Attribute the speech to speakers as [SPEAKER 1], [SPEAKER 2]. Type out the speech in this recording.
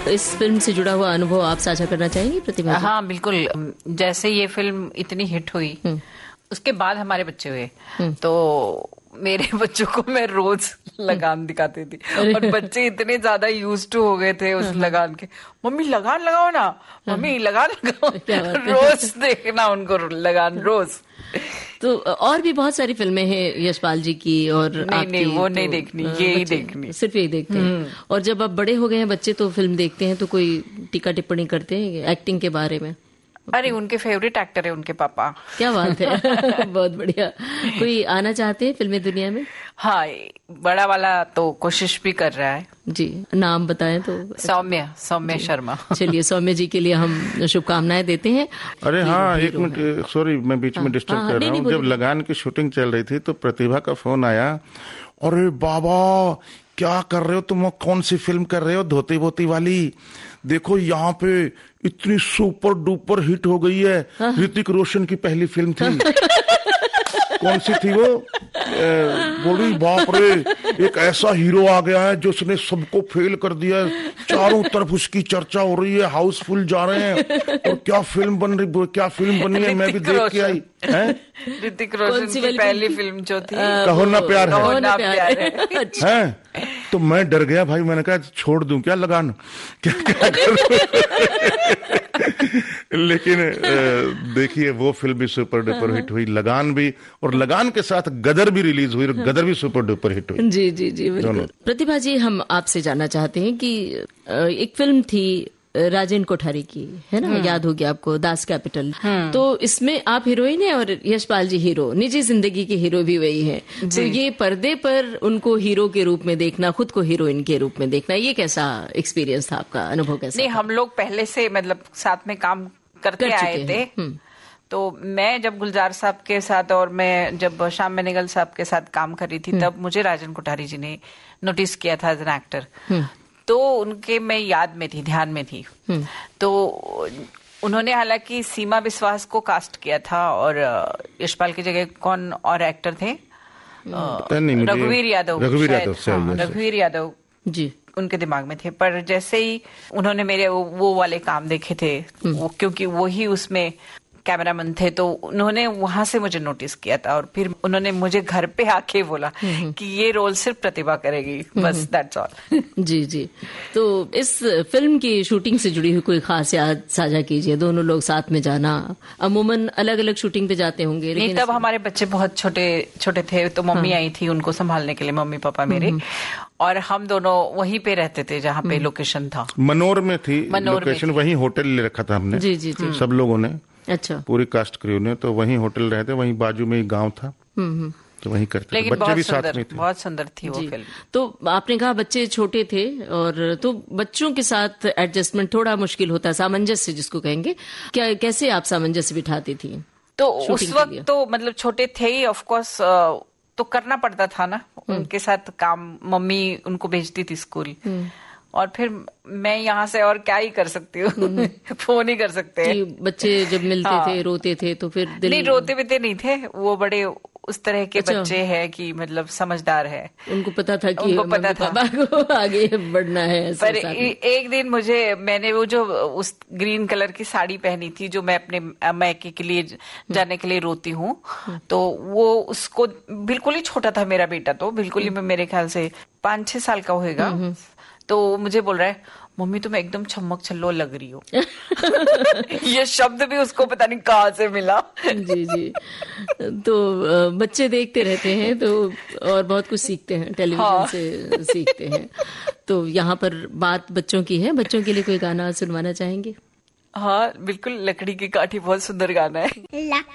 [SPEAKER 1] इस फिल्म से जुड़ा हुआ अनुभव आप साझा करना चाहेंगी प्रतिभा जी?
[SPEAKER 2] हाँ बिल्कुल। जैसे ये फिल्म इतनी हिट हुई उसके बाद हमारे बच्चे हुए तो मेरे बच्चों को मैं रोज लगान दिखाती थी और बच्चे इतने ज्यादा यूज टू हो गए थे उस लगान के। मम्मी लगान लगाओ ना, मम्मी लगान लगाओ, रोज देखना उनको लगान रोज।
[SPEAKER 1] तो और भी बहुत सारी फिल्में हैं यशपाल जी की और
[SPEAKER 2] नहीं वो नहीं देखनी, यही देखनी,
[SPEAKER 1] सिर्फ यही देखते हैं। और जब अब बड़े हो गए हैं बच्चे तो फिल्म देखते हैं तो कोई टीका टिप्पणी करते हैं एक्टिंग के बारे में?
[SPEAKER 2] अरे उनके फेवरेट एक्टर है उनके पापा।
[SPEAKER 1] क्या बात है बहुत बढ़िया। कोई आना चाहते हैं फिल्मी दुनिया में?
[SPEAKER 2] हाँ, बड़ा वाला तो कोशिश भी कर रहा है
[SPEAKER 1] जी। नाम बताएं तो?
[SPEAKER 2] सौम्य शर्मा।
[SPEAKER 1] चलिए सौम्य जी के लिए हम शुभकामनाएं देते हैं।
[SPEAKER 3] अरे हाँ, एक मिनट, सॉरी मैं बीच में डिस्टर्ब कर रहा हूँ। जब लगान की शूटिंग चल रही थी तो प्रतिभा का फोन आया, अरे बाबा क्या कर रहे हो तुम, कौन सी फिल्म कर रहे हो, धोती बोती वाली? देखो यहाँ पे इतनी सुपर डुपर हिट हो गई है। ऋतिक रोशन की पहली फिल्म थी। कौन सी थी वो? बोली बाप रे, एक ऐसा हीरो आ गया है जो उसने सबको फेल कर दिया है, चारों तरफ उसकी चर्चा हो रही है, हाउसफुल जा रहे हैं। और क्या फिल्म बनी है, मैं भी देख के आई।
[SPEAKER 2] ऋतिक रोशन की पहली फिल्म जो थी
[SPEAKER 3] कहो ना प्यार है।
[SPEAKER 2] कहो ना प्यार है।
[SPEAKER 3] हैं? तो मैं डर गया भाई, मैंने कहा छोड़ दूं क्या लगान, क्या करूं? लेकिन देखिए वो फिल्म भी सुपर डुपर हिट हुई, लगान भी, और लगान के साथ गदर भी रिलीज हुई और गदर भी सुपर डुपर हिट हुई।
[SPEAKER 1] जी जी जी बिल्कुल। प्रतिभा जी, हम आपसे जानना चाहते हैं कि एक फिल्म थी राजेंद्र कोठारी की, है ना, याद होगी आपको, दास कैपिटल। तो इसमें आप हीरोइन है और यशपाल जी हीरो, निजी जिंदगी के हीरो भी वही है। तो ये पर्दे पर उनको हीरो के रूप में देखना, खुद को हीरोइन के रूप में देखना, ये कैसा एक्सपीरियंस था आपका, अनुभव कैसा?
[SPEAKER 2] नहीं, हम लोग पहले से मतलब साथ में काम करते आए थे। तो मैं जब गुलजार साहब के साथ और मैं जब श्याम बेनेगल साहब के साथ काम कर रही थी तब मुझे राजेंद्र कोठारी जी ने नोटिस किया था एज एन एक्टर। तो उनके मैं याद में थी, ध्यान में थी। तो उन्होंने हालांकि सीमा विश्वास को कास्ट किया था और यशपाल की जगह कौन और एक्टर थे? रघुवीर यादव जी उनके दिमाग में थे। पर जैसे ही उन्होंने मेरे वो वाले काम देखे थे, क्योंकि वो ही उसमें कैमरामैन थे, तो उन्होंने वहां से मुझे नोटिस किया था और फिर उन्होंने मुझे घर पे आके बोला कि ये रोल सिर्फ प्रतिभा करेगी, बस दैट्स ऑल। जी
[SPEAKER 1] जी। तो इस फिल्म की शूटिंग से जुड़ी हुई कोई खास याद साझा कीजिए। दोनों लोग साथ में जाना, अमूमन अलग अलग शूटिंग पे जाते होंगे,
[SPEAKER 2] लेकिन तब हमारे बच्चे बहुत छोटे छोटे थे, तो मम्मी आई थी उनको संभालने के लिए, मम्मी पापा मेरे, और हम दोनों वहीं पे रहते थे जहाँ पे लोकेशन था।
[SPEAKER 3] मनोर में थी लोकेशन, वहीं होटल ले रखा था हमने।
[SPEAKER 1] जी जी जी।
[SPEAKER 3] सब लोगों ने,
[SPEAKER 1] अच्छा,
[SPEAKER 3] पूरी कास्ट क्रू ने, तो वहीं होटल रहते, वहीं बाजू में ही गांव था, तो वहीं करते।
[SPEAKER 2] लेकिन
[SPEAKER 3] बच्चे भी साथ में थे।
[SPEAKER 2] बहुत सुंदर थी वो फिल्म।
[SPEAKER 1] तो आपने कहा बच्चे छोटे थे, और तो बच्चों के साथ एडजस्टमेंट थोड़ा मुश्किल होता है, सामंजस्य जिसको कहेंगे, क्या कैसे आप सामंजस्य बिठाती थी?
[SPEAKER 2] तो उस वक्त तो मतलब छोटे थे ही, ऑफ कोर्स, तो करना पड़ता था ना उनके साथ काम। मम्मी उनको भेजती थी स्कूल, और फिर मैं यहाँ से और क्या ही कर सकती हूँ, फोन ही कर सकते हैं।
[SPEAKER 1] बच्चे जब मिलते थे रोते थे तो फिर
[SPEAKER 2] नहीं, रोते भी नहीं थे, वो बड़े उस तरह के बच्चे हैं कि मतलब समझदार है,
[SPEAKER 1] उनको पता था कि पापा को आगे बढ़ना है।
[SPEAKER 2] पर एक दिन मैंने वो जो उस ग्रीन कलर की साड़ी पहनी थी जो मैं अपने मैके के लिए जाने के लिए रोती हूँ, तो वो उसको, बिल्कुल ही छोटा था मेरा बेटा, तो बिल्कुल ही मेरे ख्याल से 5-6 साल का होगा, तो मुझे बोल रहा है, मम्मी तुम एकदम छमक छल्लो लग रही हो। ये शब्द भी उसको पता नहीं कहाँ से मिला।
[SPEAKER 1] जी जी। तो बच्चे देखते रहते हैं तो और बहुत कुछ सीखते हैं, टेलीविजन से सीखते हैं। तो यहाँ पर बात बच्चों की है, बच्चों के लिए कोई गाना सुनवाना चाहेंगे?
[SPEAKER 2] हाँ बिल्कुल, लकड़ी की काठी बहुत सुंदर गाना है।